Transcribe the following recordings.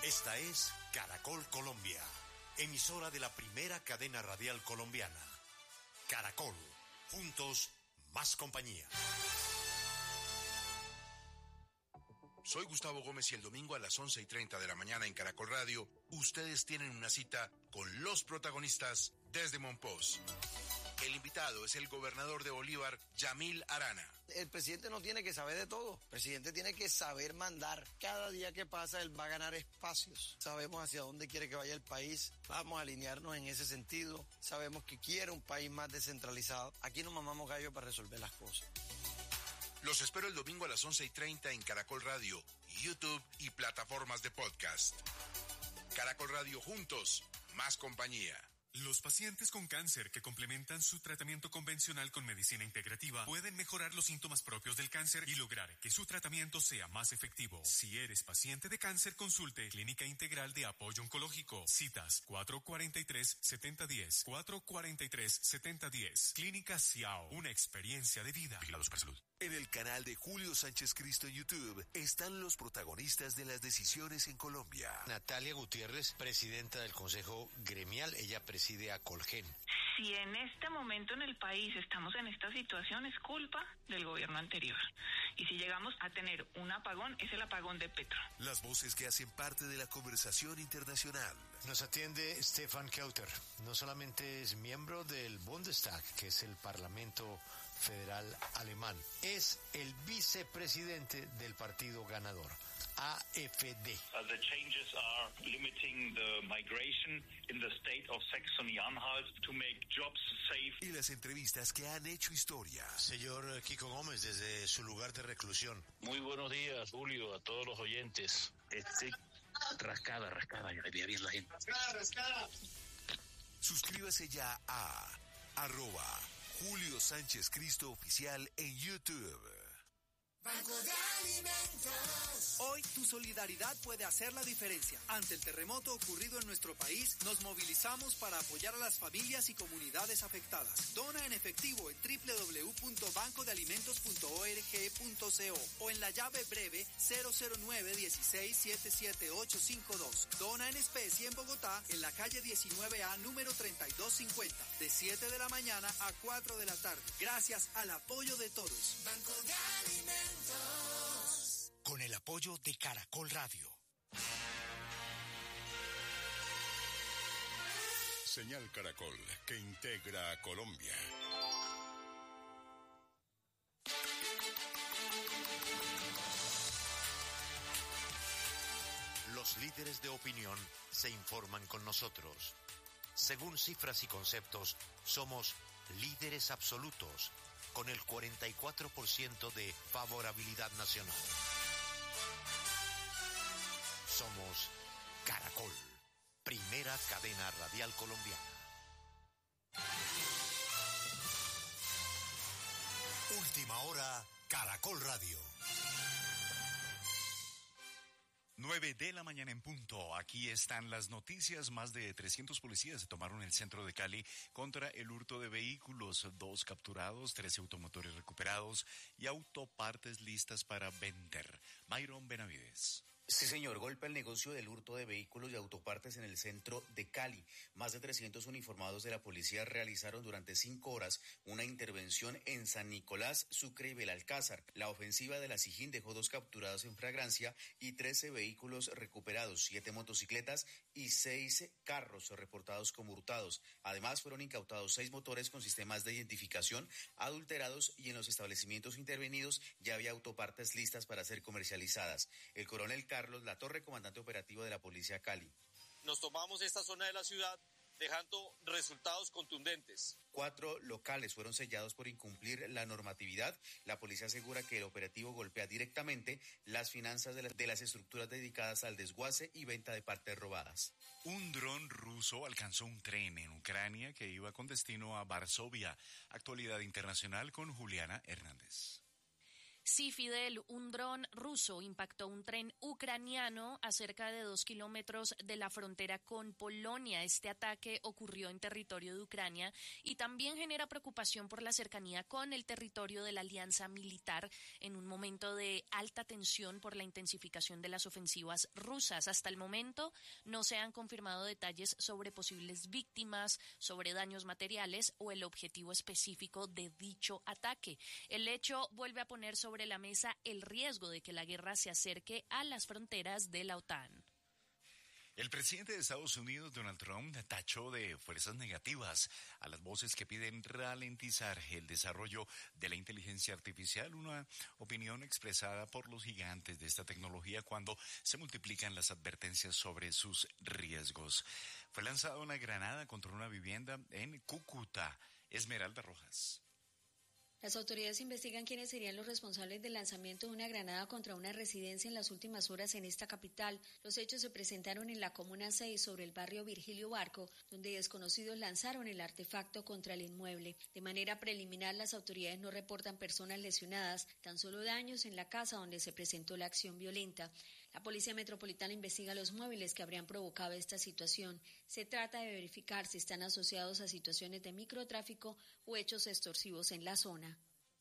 Esta es Caracol Colombia, emisora de la primera cadena radial colombiana. Caracol, juntos, más compañía. Soy Gustavo Gómez y el domingo a las 11:30 de la mañana en Caracol Radio, ustedes tienen una cita con los protagonistas desde Monpós. El invitado es el gobernador de Bolívar, Yamil Arana. El presidente no tiene que saber de todo. El presidente tiene que saber mandar. Cada día que pasa, él va a ganar espacios. Sabemos hacia dónde quiere que vaya el país. Vamos a alinearnos en ese sentido. Sabemos que quiere un país más descentralizado. Aquí no mamamos gallo para resolver las cosas. Los espero el domingo a las 11:30 en Caracol Radio, YouTube y plataformas de podcast. Caracol Radio, juntos, más compañía. Los pacientes con cáncer que complementan su tratamiento convencional con medicina integrativa pueden mejorar los síntomas propios del cáncer y lograr que su tratamiento sea más efectivo. Si eres paciente de cáncer, consulte Clínica Integral de Apoyo Oncológico. Citas 443-7010, 443-7010. Clínica Ciao, una experiencia de vida. Vigilados para salud. En el canal de Julio Sánchez Cristo en YouTube están los protagonistas de las decisiones en Colombia. Natalia Gutiérrez, presidenta del Consejo Gremial, ella preside a Colgen. Si en este momento en el país estamos en esta situación, es culpa del gobierno anterior. Y si llegamos a tener un apagón, es el apagón de Petro. Las voces que hacen parte de la conversación internacional. Nos atiende Stefan Kauter. No solamente es miembro del Bundestag, que es el Parlamento Federal Alemán, es el vicepresidente del partido ganador, AfD. The changes are limiting the migration in the state of Saxony-Anhalt to make jobs safe. Y las entrevistas que han hecho historia. Señor Kiko Gómez, desde su lugar de reclusión. Muy buenos días, Julio, a todos los oyentes. Rascada, ya le veía bien la gente. Rascada. Suscríbase ya a @Julio Sánchez Cristo Oficial en YouTube. Banco de Alimentos. Hoy tu solidaridad puede hacer la diferencia. Ante el terremoto ocurrido en nuestro país, nos movilizamos para apoyar a las familias y comunidades afectadas. Dona en efectivo en www.bancodealimentos.org.co o en la llave breve 009-16-77852. Dona en especie en Bogotá, en la calle 19A, número 3250, de 7 de la mañana a 4 de la tarde. Gracias al apoyo de todos. Banco de Alimentos. Con el apoyo de Caracol Radio. Señal Caracol, que integra a Colombia. Los líderes de opinión se informan con nosotros. Según cifras y conceptos, somos líderes absolutos, con el 44% de favorabilidad nacional. Somos Caracol, primera cadena radial colombiana. Última hora, Caracol Radio. 9 de la mañana en punto. Aquí están las noticias. Más de 300 policías se tomaron el centro de Cali contra el hurto de vehículos. 2 capturados, 13 automotores recuperados y autopartes listas para vender. Mayron Benavides. Sí, señor. Golpe al negocio del hurto de vehículos y autopartes en el centro de Cali. Más de 300 uniformados de la policía realizaron durante 5 horas una intervención en San Nicolás, Sucre y Belalcázar. La ofensiva de la SIJIN dejó 2 capturados en flagrancia y 13 vehículos recuperados, 7 motocicletas y 6 carros reportados como hurtados. Además, fueron incautados 6 motores con sistemas de identificación adulterados y en los establecimientos intervenidos ya había autopartes listas para ser comercializadas. El coronel Carlos Latorre, comandante operativo de la Policía Cali. Nos tomamos esta zona de la ciudad dejando resultados contundentes. 4 locales fueron sellados por incumplir la normatividad. La policía asegura que el operativo golpea directamente las finanzas de las estructuras dedicadas al desguace y venta de partes robadas. Un dron ruso alcanzó un tren en Ucrania que iba con destino a Varsovia. Actualidad internacional con Juliana Hernández. Sí, Fidel, un dron ruso impactó un tren ucraniano a cerca de 2 kilómetros de la frontera con Polonia. Este ataque ocurrió en territorio de Ucrania y también genera preocupación por la cercanía con el territorio de la alianza militar en un momento de alta tensión por la intensificación de las ofensivas rusas. Hasta el momento no se han confirmado detalles sobre posibles víctimas, sobre daños materiales o el objetivo específico de dicho ataque. El hecho vuelve a poner sobre la mesa el riesgo de que la guerra se acerque a las fronteras de la OTAN. El presidente de Estados Unidos, Donald Trump, tachó de fuerzas negativas a las voces que piden ralentizar el desarrollo de la inteligencia artificial, una opinión expresada por los gigantes de esta tecnología cuando se multiplican las advertencias sobre sus riesgos. Fue lanzada una granada contra una vivienda en Cúcuta. Esmeralda Rojas. Las autoridades investigan quiénes serían los responsables del lanzamiento de una granada contra una residencia en las últimas horas en esta capital. Los hechos se presentaron en la Comuna 6 sobre el barrio Virgilio Barco, donde desconocidos lanzaron el artefacto contra el inmueble. De manera preliminar, las autoridades no reportan personas lesionadas, tan solo daños en la casa donde se presentó la acción violenta. La Policía Metropolitana investiga los móviles que habrían provocado esta situación. Se trata de verificar si están asociados a situaciones de microtráfico o hechos extorsivos en la zona.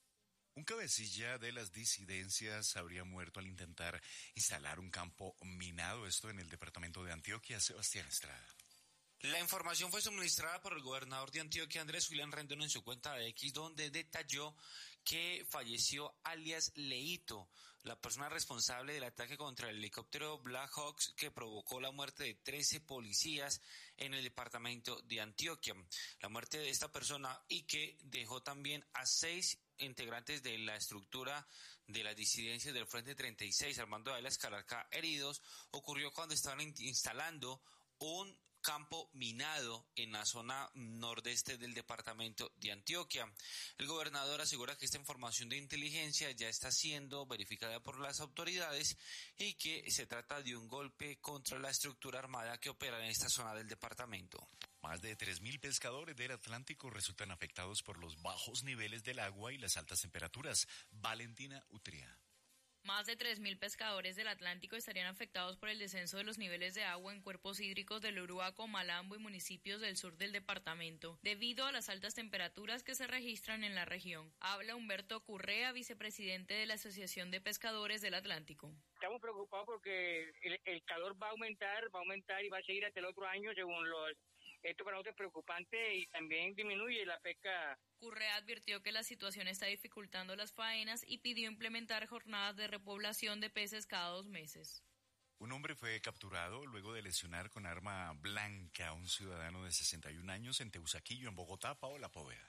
Un cabecilla de las disidencias habría muerto al intentar instalar un campo minado, esto en el departamento de Antioquia. Sebastián Estrada. La información fue suministrada por el gobernador de Antioquia, Andrés William Rendón, en su cuenta de X, donde detalló que falleció alias Leito, la persona responsable del ataque contra el helicóptero Black Hawks que provocó la muerte de 13 policías en el departamento de Antioquia. La muerte de esta persona y que dejó también a 6 integrantes de la estructura de las disidencias del Frente 36, Armando Ávila Escalarca, heridos, ocurrió cuando estaban instalando un campo minado en la zona nordeste del departamento de Antioquia. El gobernador asegura que esta información de inteligencia ya está siendo verificada por las autoridades y que se trata de un golpe contra la estructura armada que opera en esta zona del departamento. Más de 3.000 pescadores del Atlántico resultan afectados por los bajos niveles del agua y las altas temperaturas. Valentina Utría. Más de 3.000 pescadores del Atlántico estarían afectados por el descenso de los niveles de agua en cuerpos hídricos del Uruaco, Malambo y municipios del sur del departamento, debido a las altas temperaturas que se registran en la región. Habla Humberto Currea, vicepresidente de la Asociación de Pescadores del Atlántico. Estamos preocupados porque el calor va a aumentar y va a seguir hasta el otro año según esto para nosotros es preocupante y también disminuye la pesca. Currea advirtió que la situación está dificultando las faenas y pidió implementar jornadas de repoblación de peces cada 2 meses. Un hombre fue capturado luego de lesionar con arma blanca a un ciudadano de 61 años en Teusaquillo, en Bogotá. Paola Poveda.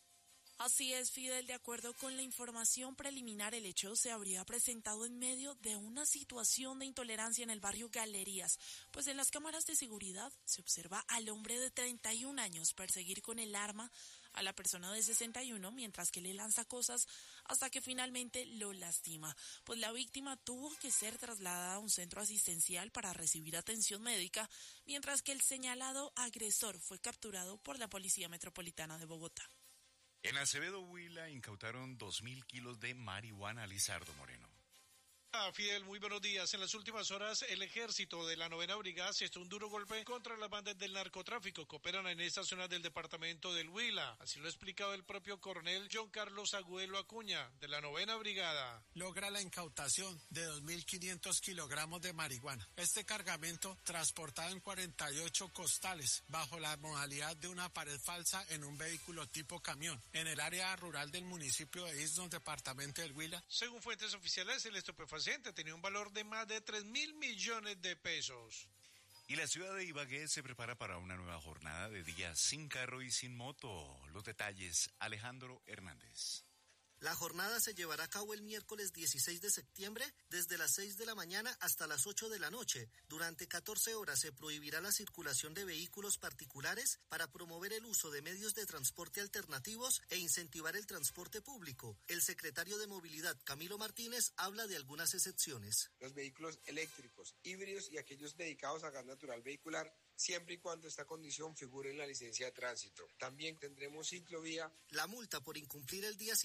Así es, Fidel, de acuerdo con la información preliminar, el hecho se habría presentado en medio de una situación de intolerancia en el barrio Galerías, pues en las cámaras de seguridad se observa al hombre de 31 años perseguir con el arma a la persona de 61 mientras que le lanza cosas hasta que finalmente lo lastima, pues la víctima tuvo que ser trasladada a un centro asistencial para recibir atención médica, mientras que el señalado agresor fue capturado por la Policía Metropolitana de Bogotá. En Acevedo, Huila, incautaron 2.000 kilos de marihuana. Lizardo Moreno. Fidel, muy buenos días. En las últimas horas, el ejército de la 9ª Brigada asestó un duro golpe contra las bandas del narcotráfico que operan en esta zona del departamento del Huila. Así lo ha explicado el propio coronel John Carlos Agüelo Acuña, de la 9ª Brigada. Logra la incautación de 2.500 kilogramos de marihuana. Este cargamento, transportado en 48 costales, bajo la modalidad de una pared falsa en un vehículo tipo camión, en el área rural del municipio de Isnos, departamento del Huila. Según fuentes oficiales, el estupefaciente tenía un valor de más de 3.000 millones de pesos. Y la ciudad de Ibagué se prepara para una nueva jornada de días sin carro y sin moto. Los detalles, Alejandro Hernández. La jornada se llevará a cabo el miércoles 16 de septiembre desde las 6 de la mañana hasta las 8 de la noche. Durante 14 horas se prohibirá la circulación de vehículos particulares para promover el uso de medios de transporte alternativos e incentivar el transporte público. El secretario de Movilidad, Camilo Martínez, habla de algunas excepciones. Los vehículos eléctricos, híbridos y aquellos dedicados a gas natural vehicular, siempre y cuando esta condición figure en la licencia de tránsito. También tendremos ciclovía. La multa por incumplir el día sin carro en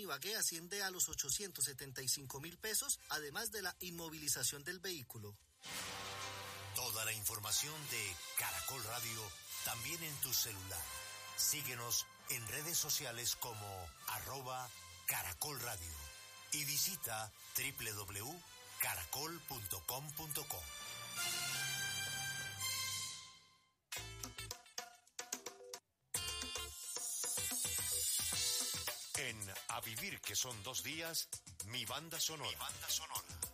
Ibagué asciende a los 875.000 pesos, además de la inmovilización del vehículo. Toda la información de Caracol Radio también en tu celular. Síguenos en redes sociales como @Caracol Radio y visita www.caracol.com.co. En A Vivir, que son 2 días, mi banda sonora.